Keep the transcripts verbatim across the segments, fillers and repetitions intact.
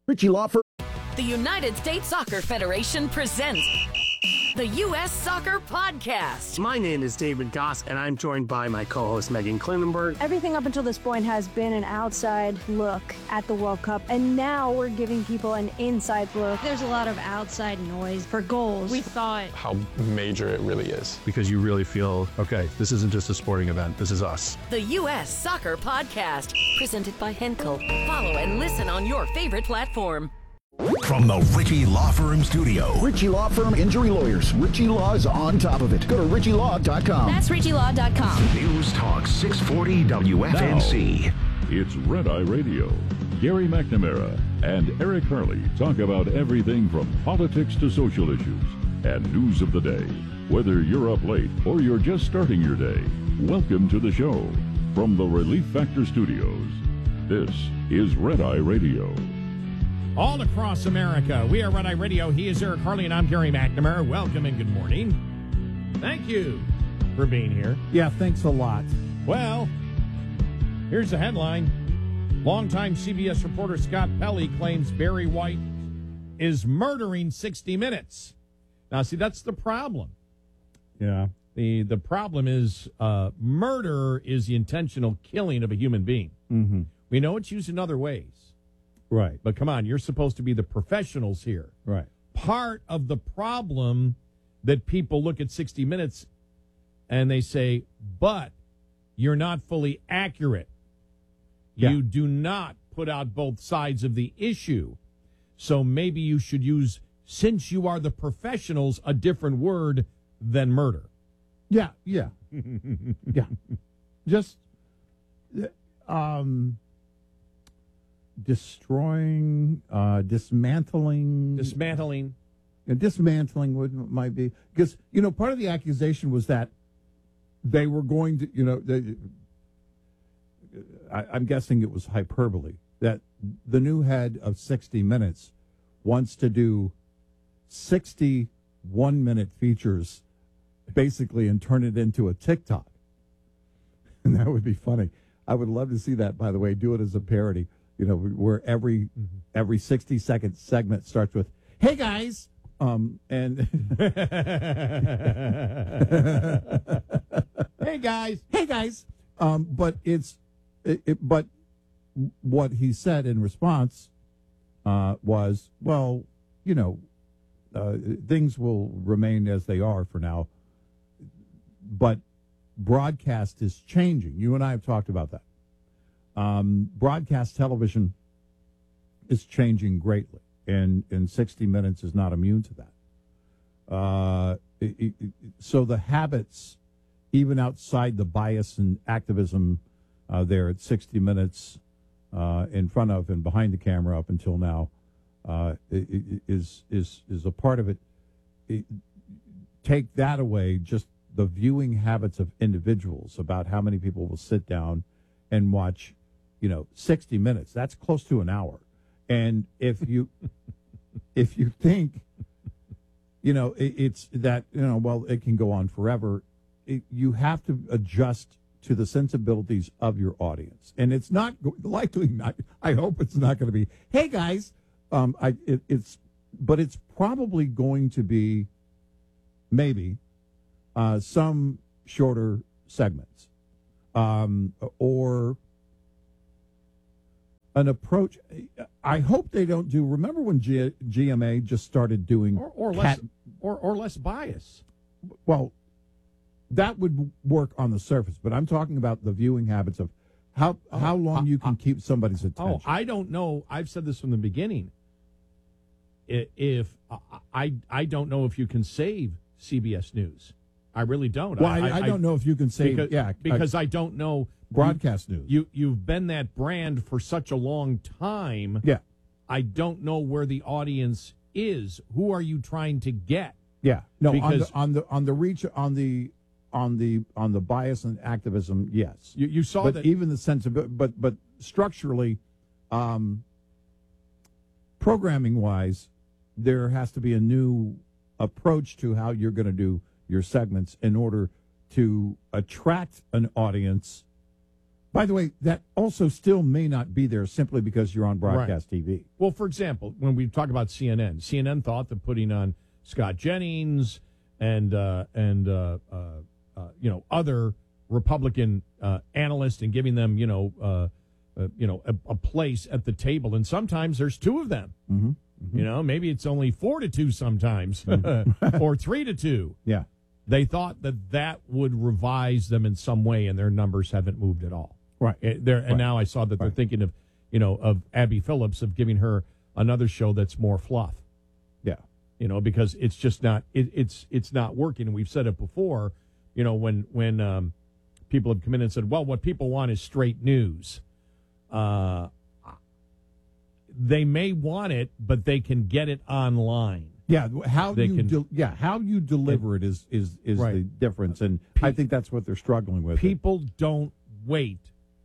Richie Law Firm. The United States Soccer Federation presents the U S Soccer Podcast. My name is David Goss, and I'm joined by my co-host Megan Klinenberg. Everything up until this point has been an outside look at the World Cup, and now we're giving people an inside look. There's a lot of outside noise for goals. We thought how major it really is. Because you really feel, okay, this isn't just a sporting event, this is us. The U S Soccer Podcast, presented by Henkel. Follow and listen on your favorite platform. From the Richie Law Firm studio. Richie Law Firm Injury Lawyers. Richie Law is on top of it. Go to richie law dot com. That's richie law dot com. News Talk six forty W F N C. Now, it's Red Eye Radio. Gary McNamara and Eric Harley talk about everything from politics to social issues and news of the day. Whether you're up late or you're just starting your day, welcome to the show. From the Relief Factor Studios, this is Red Eye Radio. All across America, we are Red Eye Radio. He is Eric Harley, and I'm Gary McNamara. Welcome and good morning. Thank you for being here. Yeah, thanks a lot. Well, here's the headline. Longtime C B S reporter Scott Pelley claims Barry White is murdering sixty minutes. Now, see, that's the problem. Yeah. The the problem is uh, murder is the intentional killing of a human being. Mm-hmm. We know it's used in other ways. Right. But come on, you're supposed to be the professionals here. Right. Part of the problem that people look at sixty minutes and they say, but you're not fully accurate. Yeah. You do not put out both sides of the issue. So maybe you should use, since you are the professionals, a different word than murder. Yeah, yeah. yeah. Just um destroying, uh, dismantling. Dismantling. Uh, dismantling would might be. Because, you know, part of the accusation was that they were going to, you know, they, I, I'm guessing it was hyperbole, that the new head of sixty minutes wants to do sixty one-minute features, basically, and turn it into a TikTok. And that would be funny. I would love to see that, by the way, do it as a parody. You know, where every mm-hmm. every sixty second segment starts with, "Hey guys," um, and "Hey guys, hey guys." Um, but it's, it, it, but what he said in response uh, was, "Well, you know, uh, things will remain as they are for now, but broadcast is changing." You and I have talked about that. Um, broadcast television is changing greatly, and, and sixty minutes is not immune to that. Uh, it, it, so the habits, even outside the bias and activism uh, there at sixty minutes uh, in front of and behind the camera up until now, uh, is, is, is a part of it. it. Take that away, just the viewing habits of individuals about how many people will sit down and watch, you know, sixty minutes. That's close to an hour. And if you if you think, you know, it, it's that, you know, well, it can go on forever, it, you have to adjust to the sensibilities of your audience. And it's not likely not, I hope it's not going to be, "Hey guys," um, I, it, it's, but it's probably going to be maybe uh, some shorter segments um, or an approach. I hope they don't do. Remember when G, GMA just started doing or, or cat, less or, or less bias? Well, that would work on the surface, but I'm talking about the viewing habits of how oh, how long uh, you can uh, keep somebody's attention. Oh, I don't know. I've said this from the beginning. If uh, I I don't know if you can save C B S News. I really don't. Well, I, I, I don't know if you can save. Because, yeah, because I, I don't know. Broadcast you, news. You, you've been that brand for such a long time. Yeah. I don't know where the audience is. Who are you trying to get? Yeah. No, because on the, on the on the reach on the on the on the bias and activism, yes. You, you saw but that even the sense of but but structurally, um, programming wise, there has to be a new approach to how you're going to do your segments in order to attract an audience By the way, that also still may not be there simply because you're on broadcast Right. T V. Well, for example, when we talk about C N N, C N N thought that putting on Scott Jennings and uh, and uh, uh, uh, you know other Republican uh, analysts and giving them you know uh, uh, you know a, a place at the table, and sometimes there's two of them. Mm-hmm. Mm-hmm. You know, maybe it's only four to two sometimes, or three to two. Yeah. They thought that that would revise them in some way, and their numbers haven't moved at all. Right. It, they're, and Right. now I saw that they're Right. thinking of, you know, of Abby Phillips, of giving her another show that's more fluff. Yeah. You know, because it's just not it, it's it's not working. And we've said it before. You know, when when um, people have come in and said, "Well, what people want is straight news." Uh, they may want it, but they can get it online. Yeah, how They you can- del- yeah how you deliver it is is is Right. the difference, and I think that's what they're struggling with. People don't wait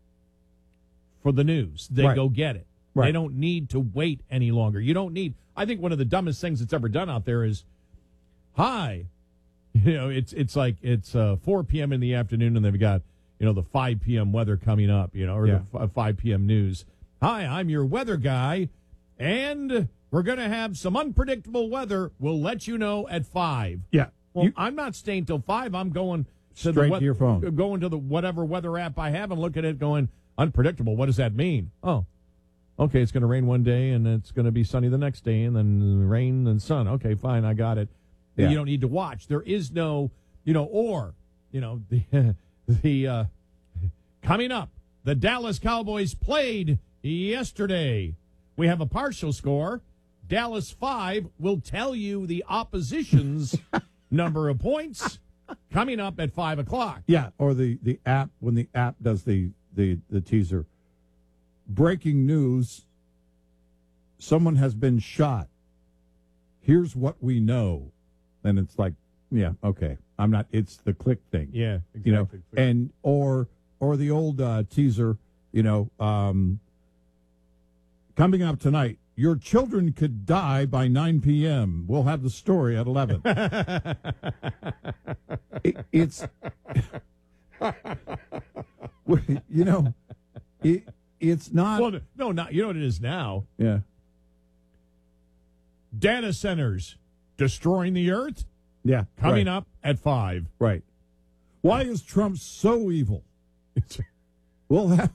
for the news. They Right. go get it. Right. They don't need to wait any longer. You don't need. I think one of the dumbest things that's ever done out there is, hi, you know, it's it's like it's uh, four p.m. in the afternoon, and they've got you know the five p.m. weather coming up, you know, or Yeah. the f- five p.m. news. Hi, I'm your weather guy, and we're going to have some unpredictable weather. We'll let you know at five. Yeah. Well, You- I'm not staying till five. I'm going to Straight the to wea- your phone. Going to the whatever weather app I have and looking at it, going unpredictable. What does that mean? Oh, okay, it's going to rain one day and it's going to be sunny the next day, and then rain and sun. Okay, fine, I got it. Yeah. You don't need to watch. There is no, you know, or you know the the uh, coming up. The Dallas Cowboys played yesterday. We have a partial score. Dallas five will tell you the opposition's number of points coming up at five o'clock. Yeah, or the, the app, when the app does the, the, the teaser. Breaking news, someone has been shot. Here's what we know. And it's like, yeah, okay. I'm not, it's the click thing. Yeah, You know, exactly. and, or, or the old uh, teaser, you know, um, coming up tonight, your children could die by nine p.m. We'll have the story at eleven. it, it's, you know, it, it's not. Well, no, not you know what it is now. Yeah. Data centers destroying the earth Yeah. coming right, up at five. Right. Why is Trump so evil? We'll have.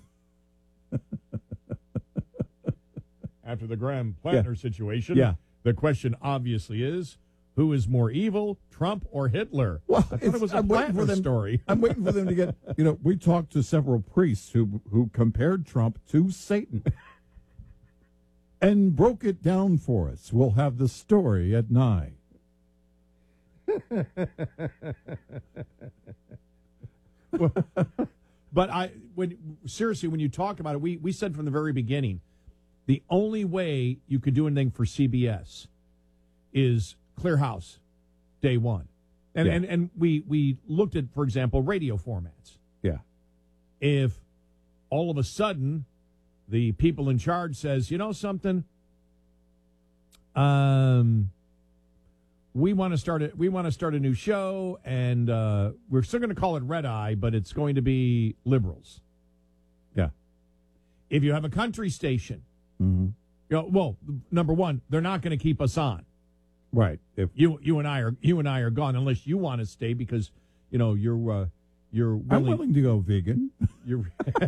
After the Graham Plattner situation, Yeah. the question obviously is, who is more evil, Trump or Hitler? Well, I thought it's- it was a I'm waiting for Plattner them- story. I'm waiting for them to get. You know, we talked to several priests who who compared Trump to Satan, and broke it down for us. We'll have the story at nine. But I, when seriously, when you talk about it, we, we said from the very beginning, the only way you could do anything for C B S is clear house, day one, and Yeah. and and we we looked at, for example, radio formats. Yeah. If all of a sudden the people in charge says, you know something, um, we want to start a we want to start a new show, and uh, we're still going to call it Red Eye, but it's going to be liberals. Yeah. If you have a country station, Mm-hmm. you know, well, number one, they're not going to keep us on. Right. If You you and I are you and I are gone unless you want to stay because you know you're uh, you're willing. I'm willing to go vegan. You're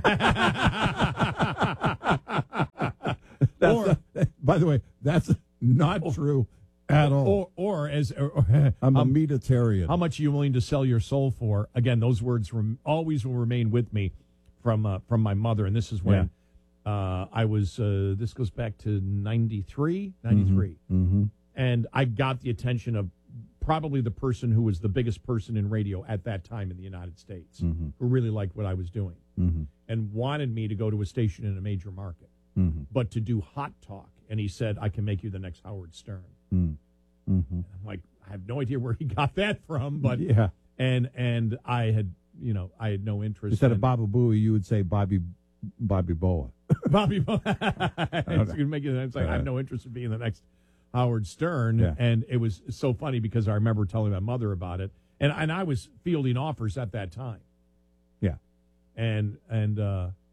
That's or, a- by the way, that's not true at all. or or as or, I'm a um, meatitarian. how much are you willing to sell your soul for? Again, those words rem- always will remain with me from uh, from my mother, and this is when uh, I was. Uh, this goes back to ninety-three, ninety-three, Mm-hmm. and I got the attention of probably the person who was the biggest person in radio at that time in the United States, Mm-hmm. who really liked what I was doing Mm-hmm. and wanted me to go to a station in a major market, Mm-hmm. but to do hot talk. And he said, "I can make you the next Howard Stern." Mm-hmm. I'm like, I have no idea where he got that from, but yeah. and and I had you know I had no interest Instead in of Baba Booey, you would say Bobby Bobby Boa. Bobby. It's gonna make it. It's like I have no interest in being the next Howard Stern, Yeah. and it was so funny because I remember telling my mother about it, and and I was fielding offers at that time, Yeah. and and uh,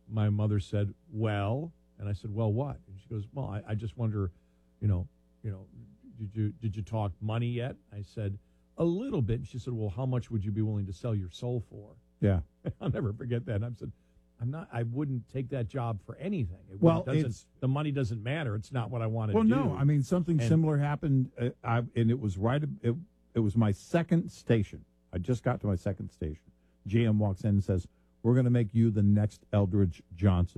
my mother said, well, and I said, well, what? And she goes, well, I, I just wonder, you know, you know, did you did you talk money yet? I said, a little bit. And she said, well, how much would you be willing to sell your soul for? Yeah. I'll never forget that. And I said, I'm not, I wouldn't take that job for anything. It Well, doesn't, it's- the money doesn't matter. It's not what I want to Well, do. no, I mean something And- similar happened. Uh, I, and it was right. It, it was my second station. I just got to my second station. G M walks in and says, "We're going to make you the next Eldridge Johnson."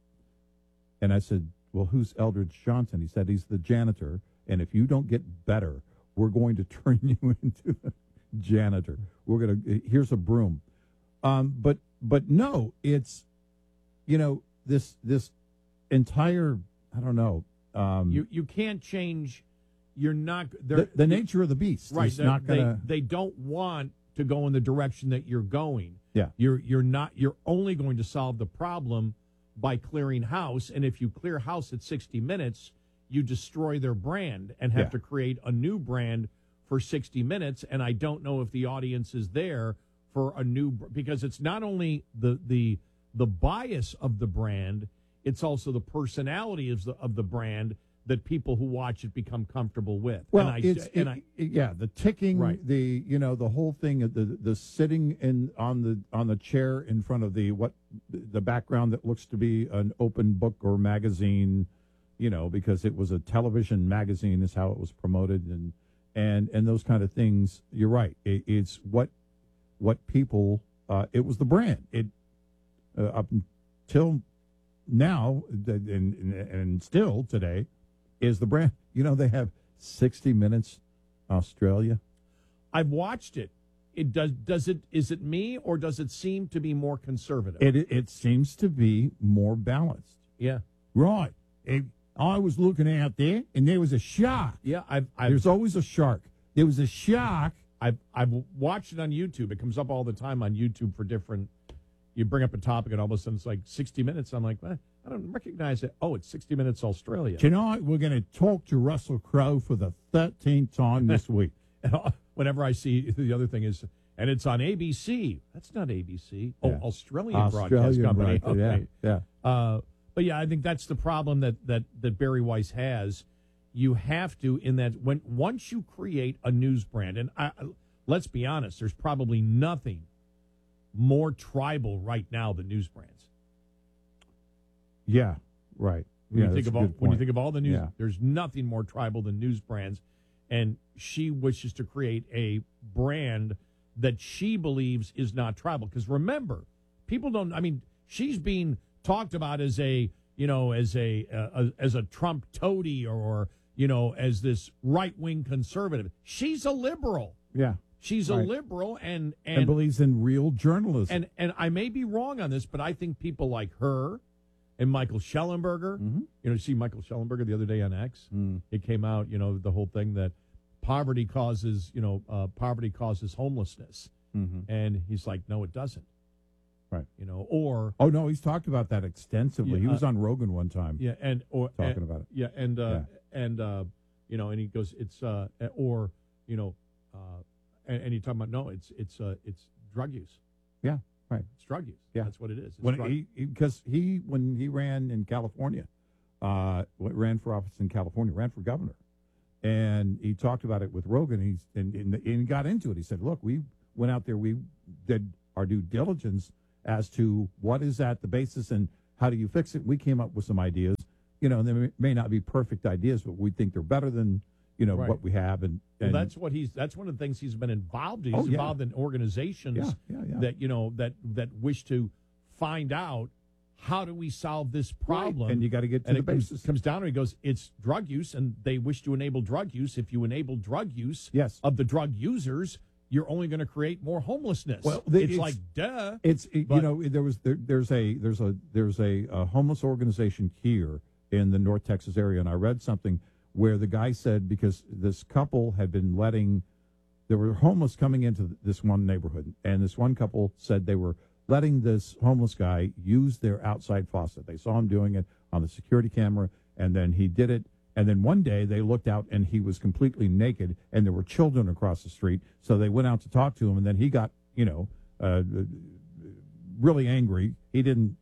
And I said, "Well, who's Eldridge Johnson?" He said, "He's the janitor. And if you don't get better, we're going to turn you into the janitor. We're going to. Here's a broom." Um, but but no, it's you know this this entire I don't know. Um, You you can't change. You're not the, they're- the nature of the beast right. is they're- not going to. They, they don't want to go in the direction that you're going. Yeah. You're you're not. You're only going to solve the problem by clearing house. And if you clear house at sixty minutes, you destroy their brand and have Yeah. to create a new brand for sixty minutes. And I don't know if the audience is there for a new, because it's not only the the the bias of the brand, it's also the personality of the of the brand that people who watch it become comfortable with. Well, and I, it's and it- I, it- yeah, the ticking, Right. the you know the whole thing, the the sitting in on the on the chair in front of the what the background that looks to be an open book or magazine, you know, because it was a television magazine is how it was promoted, and and and those kind of things. You're right. It, it's what what people. Uh, it was the brand. It uh, up until now, and, and and still today, is the brand. You know, they have sixty Minutes Australia. I've watched it. It does. Does it? Is it me, or does it seem to be more conservative? It it, it seems to be more balanced. yeah, Right. It, I was looking out there, and there was a shark. yeah. I've I've, There's always a shark. There was a shark. I've I've watched it on YouTube. It comes up all the time on YouTube for different. You bring up a topic, and all of a sudden it's like sixty minutes. I'm like, well, I don't recognize it. Oh, it's sixty Minutes Australia. Tonight, we're going to talk to Russell Crowe for the thirteenth time this week. And whenever I see the other thing is, and it's on A B C. That's not A B C. Oh, Yeah. Australian, Broadcast Australian Company. broadcast, Okay. Yeah, yeah. Uh, but yeah, I think that's the problem that, that, that Barry Weiss has. You have to, in that, when once you create a news brand, and I, let's be honest, there's probably nothing more tribal right now than news brands. Yeah, right. When yeah, you think that's of a all, good when you point. think of all the news, Yeah. there's nothing more tribal than news brands, and she wishes to create a brand that she believes is not tribal. Because remember, people don't. I mean, she's being talked about as a you know as a uh, as a Trump toady or you know as this right wing conservative. She's a liberal. Yeah. She's a Right. liberal, and And, and believes in real journalism. and and I may be wrong on this, but I think people like her and Michael Schellenberger, Mm-hmm. you know, you see Michael Schellenberger the other day on X. Mm. It came out, you know, the whole thing that poverty causes, you know, uh, poverty causes homelessness, Mhm. and he's like, no, it doesn't. Right. You know, or Oh no, he's talked about that extensively. Yeah, he was uh, on Rogan one time. yeah, and or Talking and- about it. Yeah, and uh, and uh, you know, and he goes, it's uh, or you know, uh, and, and he talking about no, it's it's uh, it's drug use. Yeah, right. It's drug use. Yeah. That's what it is. It's When drug- he because he, when he ran in California, uh, w- ran for office in California, ran for governor, and he talked about it with Rogan. He's and, and, and he got into it. He said, "Look, we went out there, we did our due diligence as to what is at the basis and how do you fix it. We came up with some ideas, you know, and they may- may not be perfect ideas, but we think they're better than you know Right. what we have." And, Well, and that's what he's. That's one of the things he's been involved in. He's Oh, yeah. involved in organizations Yeah, yeah, yeah. that you know that that wish to find out how do we solve this problem. and you got to get to and the it comes, basis. comes down to it. He goes, it's drug use, and they wish to enable drug use. If you enable drug use Yes. of the drug users, you're only going to create more homelessness. Well, the- it's, it's- like duh. It's it- But- you know there was there, there's a there's a there's a, a homeless organization here in the North Texas area, and I read something where the guy said because this couple had been letting there were homeless coming into this one neighborhood, and this one couple said they were letting this homeless guy use their outside faucet. They saw him doing it on the security camera, and then he did it. And then one day they looked out and he was completely naked, and there were children across the street. So they went out to talk to him, and then he got, you know, uh, really angry. He didn't,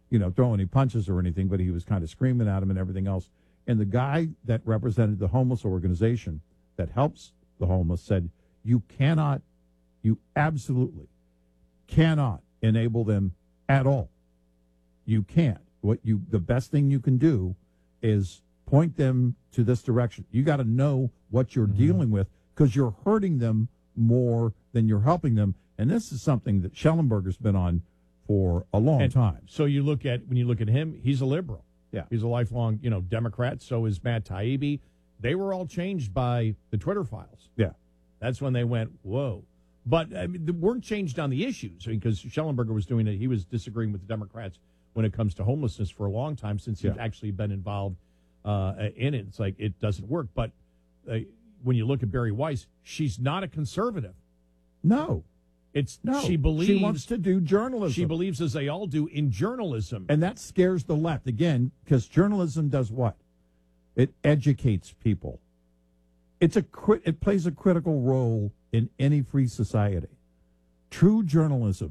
you know, throw any punches or anything, but he was kind of screaming at him and everything else. And the guy that represented the homeless organization that helps the homeless said, you cannot, you absolutely cannot enable them at all. You can't. What you, the best thing you can do is point them to this direction. You got to know what you're mm-hmm. dealing with, because you're hurting them more than you're helping them. And this is something that Schellenberger's been on for a long and time. So you look at, when you look at him, he's a liberal. Yeah. He's a lifelong, you know, Democrat. So is Matt Taibbi. They were all changed by the Twitter files. Yeah. That's when they went, whoa. But I mean, they weren't changed on the issues, because Schellenberger was doing it. He was disagreeing with the Democrats when it comes to homelessness for a long time, since he's yeah. actually actually been involved uh, in it. It's like, it doesn't work. But uh, when you look at Bari Weiss, she's not a conservative. No. It's no. She believes she wants to do journalism. She believes, as they all do, in journalism. And that scares the left, again, because journalism does what? It educates people. It's a cri- It plays a critical role in any free society. True journalism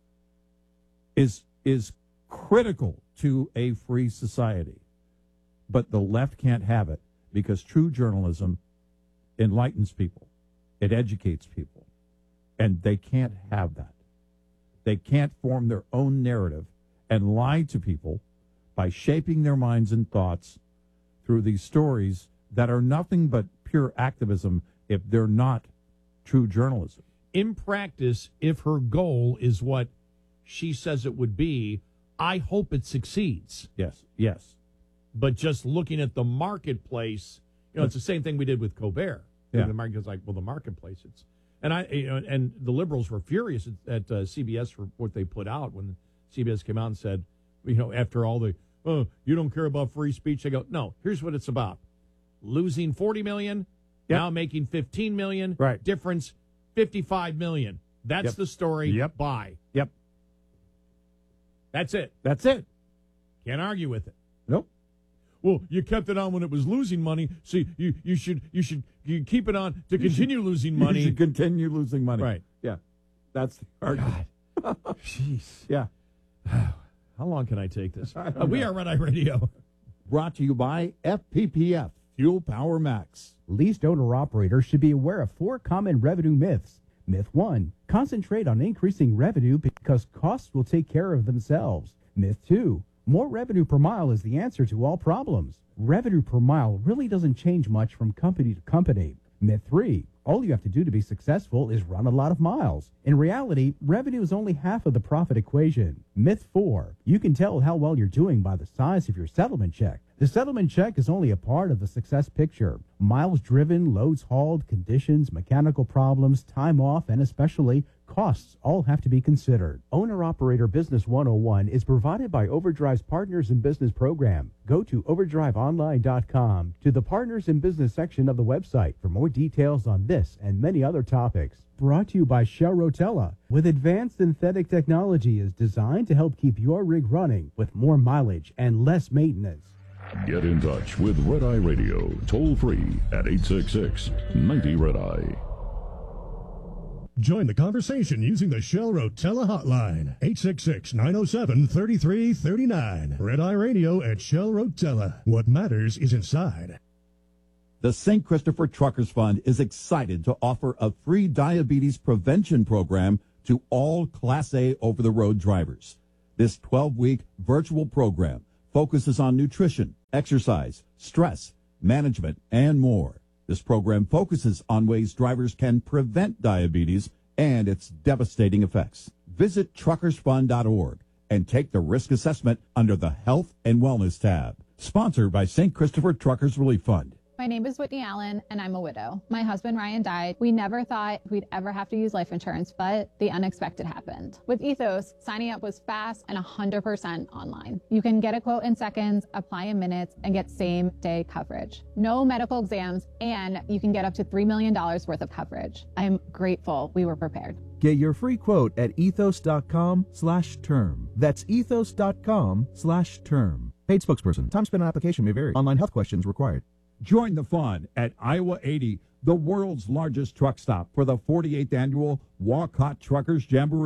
is is critical to a free society. But the left can't have it, because true journalism enlightens people. It educates people. And they can't have that. They can't form their own narrative and lie to people by shaping their minds and thoughts through these stories that are nothing but pure activism if they're not true journalism. In practice, if her goal is what she says it would be, I hope it succeeds. Yes, yes. But just looking at the marketplace, you know, it's the same thing we did with Colbert. Yeah. The market's like, well, the marketplace, it's, and I, you know, and the liberals were furious at, at uh, C B S for what they put out when C B S came out and said, you know, after all the, oh, you don't care about free speech. They go, no, here's what it's about. Losing forty million, yep. now making fifteen million. Right. Difference, fifty-five million. That's yep. the story. Yep. Buy. Yep. That's it. That's it. Can't argue with it. Nope. Well, you kept it on when it was losing money, so you, you should you should you keep it on to you continue should, losing money. You should continue losing money. Right. Yeah. That's the argument. Jeez. Yeah. How long can I take this? Uh, we are Red Eye Radio. Brought to you by F P P F, Fuel Power Max. Leased owner-operators should be aware of four common revenue myths. Myth one, concentrate on increasing revenue because costs will take care of themselves. Myth two, more revenue per mile is the answer to all problems. Revenue per mile really doesn't change much from company to company. Myth three, all you have to do to be successful is run a lot of miles. In reality, revenue is only half of the profit equation. Myth four, you can tell how well you're doing by the size of your settlement check. The settlement check is only a part of the success picture. Miles driven, loads hauled, conditions, mechanical problems, time off, and especially costs all have to be considered. Owner-Operator Business one oh one is provided by Overdrive's Partners in Business program. Go to overdrive online dot com to the Partners in Business section of the website for more details on this and many other topics. Brought to you by Shell Rotella, with advanced synthetic technology is designed to help keep your rig running with more mileage and less maintenance. Get in touch with Red Eye Radio, toll free at eight six six, nine zero Red Eye. Join the conversation using the Shell Rotella hotline, eight six six, nine oh seven, three three three nine. Red Eye Radio at Shell Rotella. What matters is inside. The Saint Christopher Truckers Fund is excited to offer a free diabetes prevention program to all Class A over-the-road drivers. This twelve-week virtual program focuses on nutrition, exercise, stress, management, and more. This program focuses on ways drivers can prevent diabetes and its devastating effects. Visit truckers fund dot org and take the risk assessment under the Health and Wellness tab. Sponsored by Saint Christopher Truckers Relief Fund. My name is Whitney Allen, and I'm a widow. My husband, Ryan, died. We never thought we'd ever have to use life insurance, but the unexpected happened. With Ethos, signing up was fast and one hundred percent online. You can get a quote in seconds, apply in minutes, and get same-day coverage. No medical exams, and you can get up to three million dollars worth of coverage. I'm grateful we were prepared. Get your free quote at ethos.com slash term. That's ethos.com slash term. Paid spokesperson. Time spent on application may vary. Online health questions required. Join the fun at Iowa eighty, the world's largest truck stop, for the forty-eighth annual Walcott Truckers Jamboree.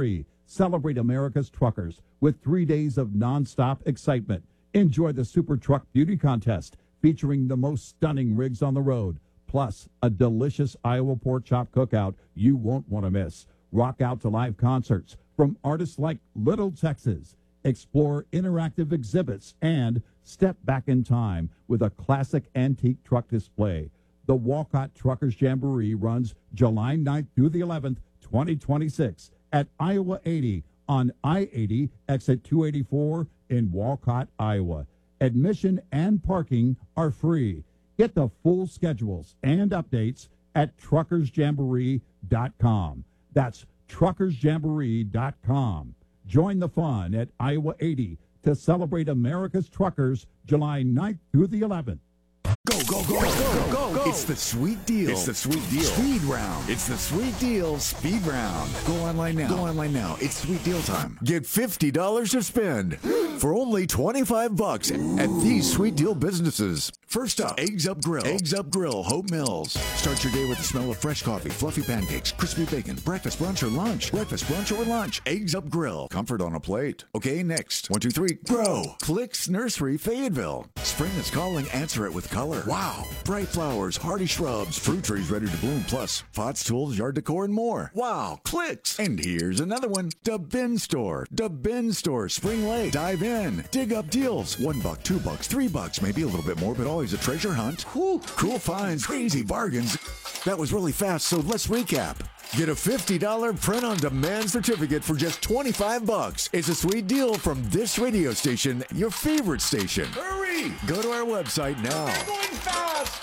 Celebrate America's truckers with three days of nonstop excitement. Enjoy the Super Truck Beauty Contest featuring the most stunning rigs on the road, plus a delicious Iowa pork chop cookout you won't want to miss. Rock out to live concerts from artists like Little Texas. Explore interactive exhibits and step back in time with a classic antique truck display. The Walcott Truckers Jamboree runs July ninth through the eleventh, twenty twenty-six at Iowa eighty on I eighty, exit two eighty-four in Walcott, Iowa. Admission and parking are free. Get the full schedules and updates at truckers jamboree dot com. That's truckers jamboree dot com. Join the fun at Iowa eighty to celebrate America's truckers July ninth through the eleventh. Go, go, go, go, go, go. It's the sweet deal. It's the sweet deal. Speed round. It's the sweet deal speed round. Go online now. Go online now. It's sweet deal time. Get fifty dollars to spend for only twenty-five bucks at these sweet deal businesses. First up, Eggs Up Grill. Eggs Up Grill, Hope Mills. Start your day with the smell of fresh coffee, fluffy pancakes, crispy bacon, breakfast, brunch, or lunch. Breakfast, brunch, or lunch. Eggs Up Grill. Comfort on a plate. Okay, next. One, two, three, grow. Clicks Nursery, Fayetteville. Spring is calling. Answer it with color. Wow. Bright flowers, hardy shrubs, fruit trees ready to bloom, plus pots, tools, yard decor, and more. Wow. Clicks. And here's another one. Da Bin Store. Da Bin Store, Spring Lake. Dive in. Dig up deals. One buck, two bucks, three bucks, maybe a little bit more, but always a treasure hunt. Whew. Cool finds, crazy bargains. That was really fast, so let's recap. Get a fifty dollars print-on-demand certificate for just twenty-five bucks. It's a sweet deal from this radio station, your favorite station. Hurry! Go to our website now. I'm going fast!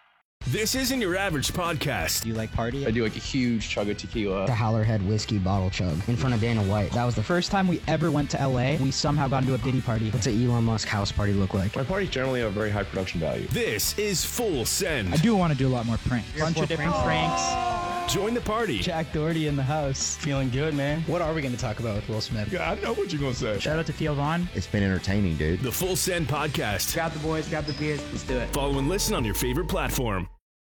This isn't your average podcast. Do you like party? I do like a huge chug of tequila. The Hallerhead whiskey bottle chug in front of Dana White. That was the first time we ever went to L A. We somehow got into a Diddy party. What's an Elon Musk house party look like? My parties generally have a very high production value. This is Full Send. I do want to do a lot more pranks. Bunch of different pranks. Join the party. Jack Doherty in the house. Feeling good, man. What are we going to talk about with Will Smith? Yeah, I know what you're going to say. Shout out to Theo Vaughn. It's been entertaining, dude. The Full Send podcast. Grab the boys, grab the beers. Let's do it. Follow and listen on your favorite platform.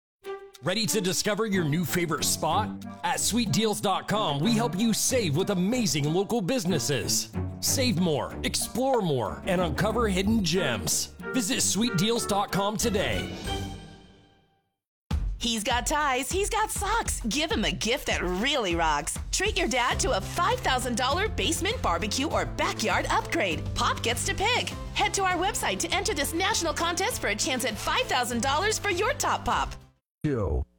Ready to discover your new favorite spot? At sweet deals dot com, we help you save with amazing local businesses. Save more, explore more, and uncover hidden gems. Visit sweet deals dot com today. He's got ties, he's got socks. Give him a gift that really rocks. Treat your dad to a five thousand dollars basement barbecue or backyard upgrade. Pop gets to pick. Head to our website to enter this national contest for a chance at five thousand dollars for your top pop. Two.